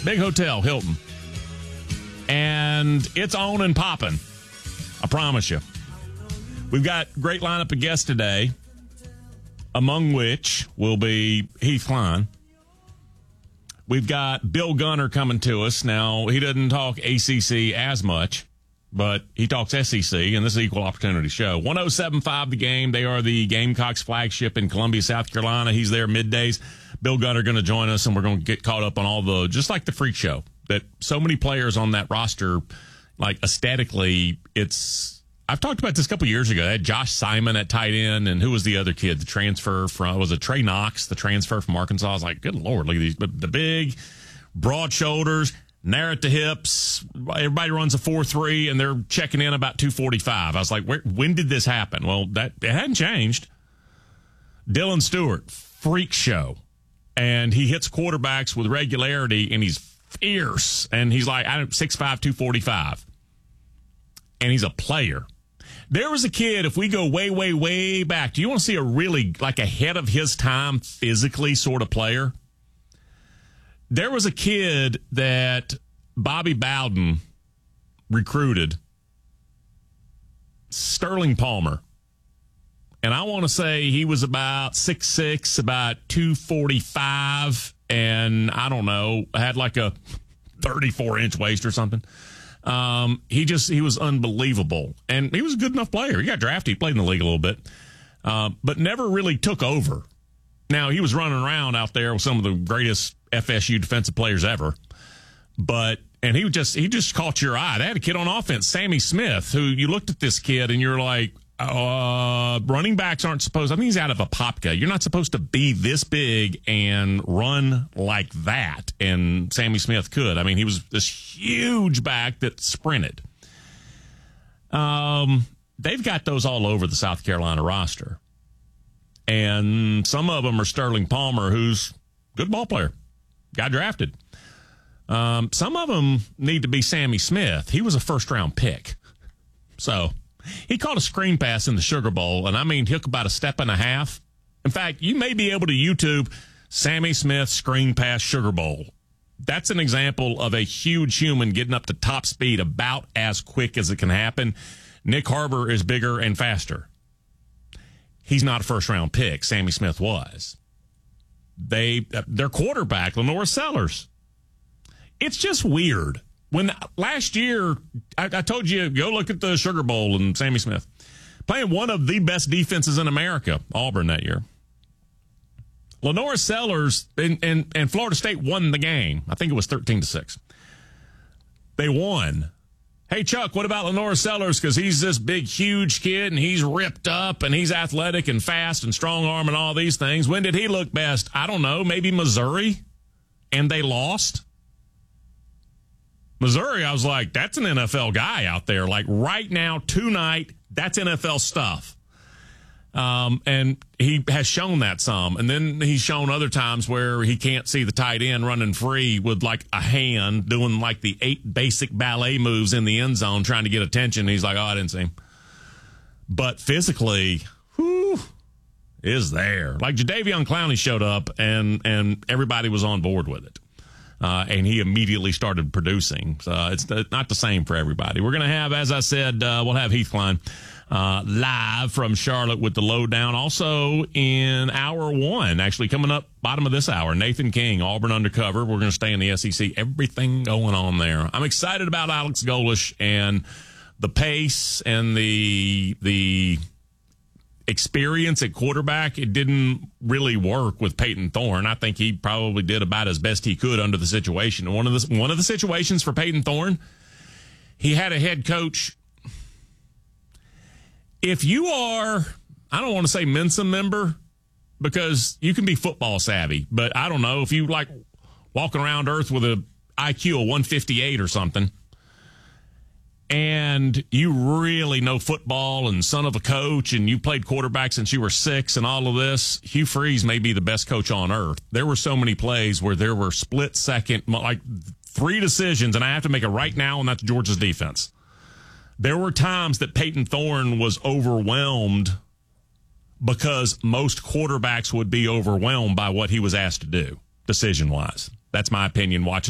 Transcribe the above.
Big hotel, Hilton. And it's on and popping. I promise you. We've got a great lineup of guests today, among which will be Heath Klein. We've got Bill Gunner coming to us. Now, he doesn't talk ACC as much, but he talks SEC, and this is an equal opportunity show. 107.5 The Game. They are the Gamecocks flagship in Columbia, South Carolina. He's there middays. Bill Gunner going to join us, and we're going to get caught up on all the, just like the freak show, that so many players on that roster, like aesthetically, I've talked about this a couple years ago. They had Josh Simon at tight end, and who was the other kid? The transfer from, was it Trey Knox, the transfer from Arkansas? I was like, good Lord, look at these. But the big, broad shoulders, narrow at the hips. Everybody runs a 4.3, and they're checking in about 245. I was like, when did this happen? Well, it hadn't changed. Dylan Stewart, freak show. And he hits quarterbacks with regularity, and he's fierce. And he's like, 6'5", 245. And he's a player. There was a kid, if we go way, way, way back, do you want to see a really, like, ahead of his time physically sort of player? There was a kid that Bobby Bowden recruited, Sterling Palmer. And I want to say he was about 6'6", about 245, and I don't know, had like a 34-inch waist or something. He was unbelievable, and he was a good enough player. He got drafted, he played in the league a little bit, but never really took over. Now, he was running around out there with some of the greatest FSU defensive players ever, and he just caught your eye. They had a kid on offense, Sammy Smith, who you looked at this kid and you're like, running backs aren't supposed, I think he's out of Apopka. You're not supposed to be this big and run like that. And Sammy Smith could. I mean, he was this huge back that sprinted. They've got those all over the South Carolina roster. And some of them are Sterling Palmer, who's a good ball player. Got drafted. Some of them need to be Sammy Smith. He was a first-round pick. So he caught a screen pass in the Sugar Bowl, and I mean, took about a step and a half. In fact, you may be able to YouTube Sammy Smith screen pass Sugar Bowl. That's an example of a huge human getting up to top speed about as quick as it can happen. Nick Harbor is bigger and faster. He's not a first-round pick. Sammy Smith was. Their quarterback, Lenore Sellers. It's just weird. When last year, I told you, go look at the Sugar Bowl and Sammy Smith playing one of the best defenses in America, Auburn that year. Lenore Sellers and Florida State won the game. I think it was 13-6. They won. Hey, Chuck, what about Lenore Sellers? Because he's this big, huge kid, and he's ripped up, and he's athletic and fast and strong arm and all these things. When did he look best? I don't know. Maybe Missouri, and they lost. Missouri, I was like, that's an NFL guy out there. Like right now, tonight, that's NFL stuff. And he has shown that some. And then he's shown other times where he can't see the tight end running free with like a hand doing like the 8 basic ballet moves in the end zone trying to get attention. He's like, oh, I didn't see him. But physically, is there. Like Jadeveon Clowney showed up and everybody was on board with it. And he immediately started producing. So it's not the same for everybody. We're going to have, as I said, we'll have Heath Klein live from Charlotte with the lowdown. Also in hour 1, actually coming up bottom of this hour, Nathan King, Auburn Undercover. We're going to stay in the SEC. Everything going on there. I'm excited about Alex Golesh and the pace and the experience at quarterback. It didn't really work with Peyton Thorne. I think he probably did about as best he could under the situation. And one of the situations for Peyton Thorne, he had a head coach. If you are, I don't want to say Mensa member because you can be football savvy, but I don't know if you like walking around Earth with a IQ of 158 or something, and you really know football and son of a coach, and you played quarterback since you were 6 and all of this, Hugh Freeze may be the best coach on earth. There were so many plays where there were split second, like 3 decisions, and I have to make it right now, and that's Georgia's defense. There were times that Peyton Thorne was overwhelmed because most quarterbacks would be overwhelmed by what he was asked to do, decision-wise. That's my opinion watching